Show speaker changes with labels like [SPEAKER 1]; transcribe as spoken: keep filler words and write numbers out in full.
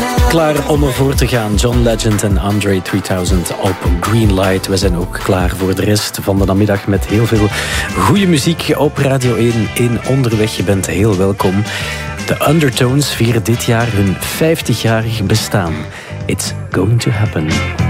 [SPEAKER 1] Klaar om ervoor te gaan. John Legend en Andre drieduizend op Greenlight. We zijn ook klaar voor de rest van de namiddag met heel veel goede muziek op Radio één in Onderweg. Je bent heel welkom. De Undertones vieren dit jaar hun vijftigjarig bestaan. It's going to happen.